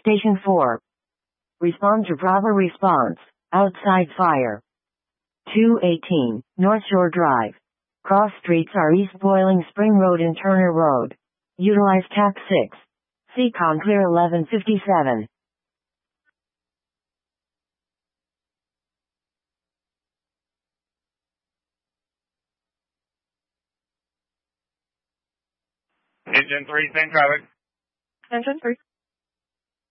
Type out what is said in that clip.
Station 4. Respond to proper response. Outside fire. 218, North Shore Drive. Cross streets are East Boiling Spring Road and Turner Road. Utilize TAC 6. Seacon clear 1157. Engine 3, same traffic. Engine 3.